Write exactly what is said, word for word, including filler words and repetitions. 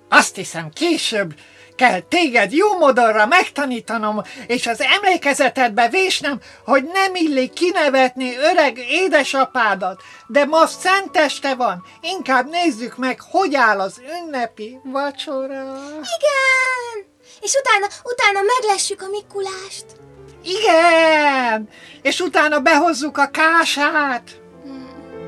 Azt hiszem, később kell téged jó modorra megtanítanom, és az emlékezetedbe vésnem, hogy nem illik kinevetni öreg édesapádat, de ma szenteste van, inkább nézzük meg, hogy áll az ünnepi vacsora. Igen! És utána, utána meglessük a Mikulást. Igen! És utána behozzuk a kását.